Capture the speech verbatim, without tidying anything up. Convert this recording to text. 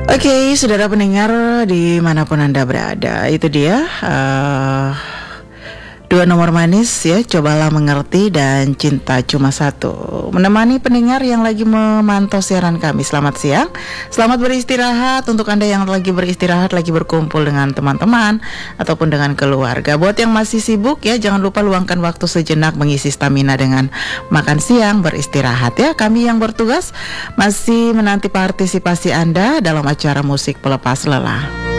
Oke, saudara pendengar dimanapun Anda berada, itu dia uh, dua nomor manis ya, cobalah mengerti dan cinta cuma satu. Menemani pendengar yang lagi memantau siaran kami. Selamat siang, selamat beristirahat untuk Anda yang lagi beristirahat, lagi berkumpul dengan teman-teman ataupun dengan keluarga. Buat yang masih sibuk ya, jangan lupa luangkan waktu sejenak mengisi stamina dengan makan siang, beristirahat ya. Kami yang bertugas masih menanti partisipasi Anda dalam acara musik pelepas lelah.